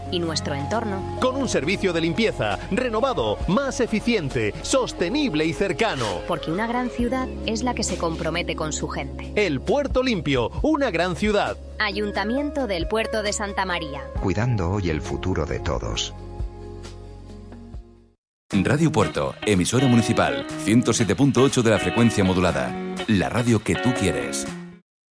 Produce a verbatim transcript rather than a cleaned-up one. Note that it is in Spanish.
y nuestro entorno. Con un servicio de limpieza renovado, más eficiente, sostenible y cercano. Porque una gran ciudad es la que se compromete con su gente. El Puerto Limpio, una gran ciudad. Ayuntamiento del Puerto de Santa María. Cuidando hoy el futuro de todos. Radio Puerto, emisora municipal, ciento siete punto ocho de la frecuencia modulada. La radio que tú quieres.